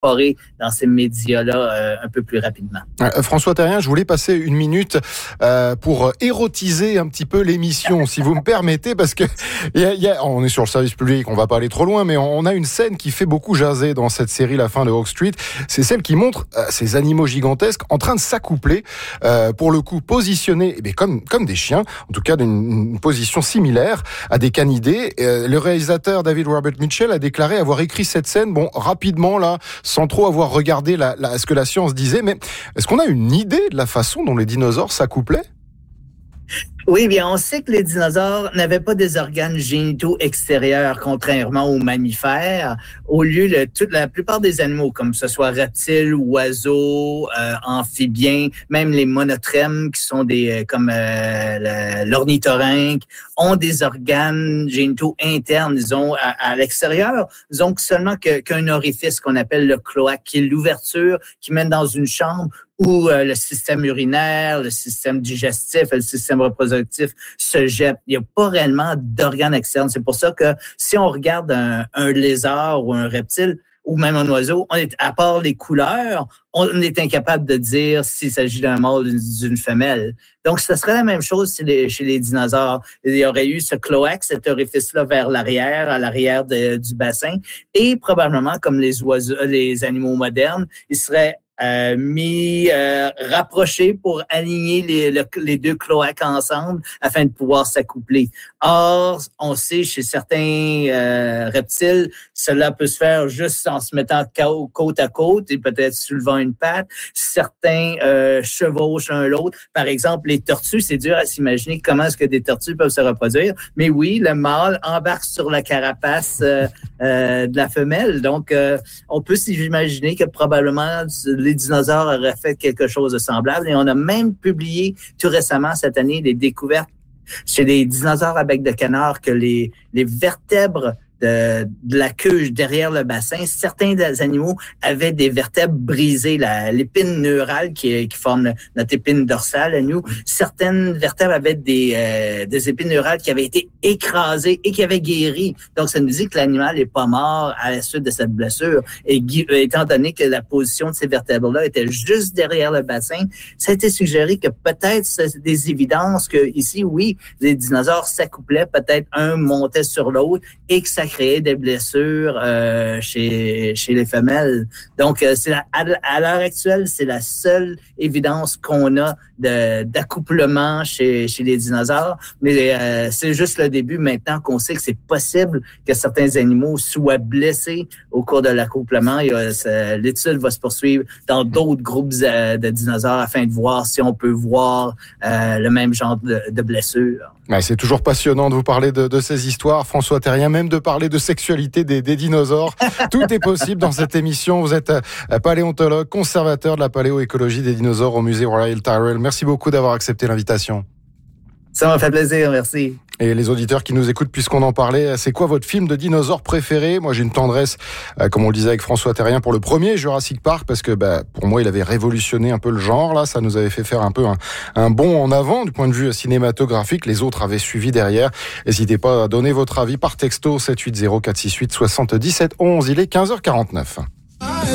incorporé dans ces médias-là un peu plus rapidement. François Terrien, je voulais passer une minute pour érotiser un petit peu l'émission, si vous me permettez, parce que on est sur le service public, on va pas aller trop loin, mais on a une scène qui fait beaucoup jaser dans cette série La fin de Oak Street. C'est celle qui montre ces animaux gigantesques en train de s'accoupler, pour le coup positionnés comme des chiens, en tout cas d'une position similaire à des canidés. Le réalisateur David Robert Mitchell a déclaré avoir écrit cette scène, rapidement là, sans trop avoir regardé ce que la science disait, mais est-ce qu'on a une idée de la façon dont les dinosaures s'accouplaient ? Oui, bien, on sait que les dinosaures n'avaient pas des organes génitaux extérieurs, contrairement aux mammifères. Au lieu, la plupart des animaux, comme ce soit reptiles, oiseaux, amphibiens, même les monotrèmes, qui sont comme l'ornithorynque, ont des organes génitaux internes, disons, à l'extérieur. Disons que seulement qu'un orifice qu'on appelle le cloaque, qui est l'ouverture qui mène dans une chambre où le système urinaire, le système digestif et le système reproductif se jettent. Il n'y a pas réellement d'organes externes. C'est pour ça que si on regarde un lézard ou un reptile, ou même un oiseau, à part les couleurs, on est incapable de dire s'il s'agit d'un mâle ou d'une femelle. Donc, ce serait la même chose chez les dinosaures. Il y aurait eu ce cloaque, cet orifice-là vers l'arrière, à l'arrière du bassin, et probablement, comme les oiseaux, les animaux modernes, ils seraient rapprochés pour aligner les deux cloaques ensemble afin de pouvoir s'accoupler. Or, on sait chez certains reptiles, cela peut se faire juste en se mettant côte à côte et peut-être soulevant une patte. Certains chevauchent un l'autre. Par exemple, les tortues, c'est dur à s'imaginer comment est-ce que des tortues peuvent se reproduire. Mais oui, le mâle embarque sur la carapace de la femelle. Donc, on peut s'imaginer que probablement les dinosaures auraient fait quelque chose de semblable. Et on a même publié tout récemment cette année des découvertes chez les dinosaures à bec de canard que les vertèbres de la queue derrière le bassin, certains des animaux avaient des vertèbres brisées, l'épine neurale qui forme notre épine dorsale à nous. Certaines vertèbres avaient des épines neurales qui avaient été écrasées et qui avaient guéri. Donc, ça nous dit que l'animal n'est pas mort à la suite de cette blessure. Et étant donné que la position de ces vertèbres-là était juste derrière le bassin, ça a été suggéré que peut-être c'est des évidences que ici, oui, les dinosaures s'accouplaient, peut-être un montait sur l'autre et que ça créer des blessures chez les femelles. Donc, à l'heure actuelle, c'est la seule évidence qu'on a d'accouplement chez les dinosaures. Mais c'est juste le début maintenant qu'on sait que c'est possible que certains animaux soient blessés au cours de l'accouplement. L'étude va se poursuivre dans d'autres groupes de dinosaures afin de voir si on peut voir le même genre de blessures. C'est toujours passionnant de vous parler de ces histoires, François Terrien, même de parler de sexualité des dinosaures. Tout est possible dans cette émission. Vous êtes paléontologue, conservateur de la paléoécologie des dinosaures au musée Royal Tyrrell. Merci beaucoup d'avoir accepté l'invitation. Ça m'a fait plaisir, merci. Et les auditeurs qui nous écoutent, puisqu'on en parlait, c'est quoi votre film de dinosaure préféré ? Moi, j'ai une tendresse, comme on le disait avec François Terrien, pour le premier, Jurassic Park, parce que pour moi, il avait révolutionné un peu le genre. Là, ça nous avait fait faire un peu un bond en avant du point de vue cinématographique. Les autres avaient suivi derrière. N'hésitez pas à donner votre avis par texto 780 468 77 11. Il est 15h49.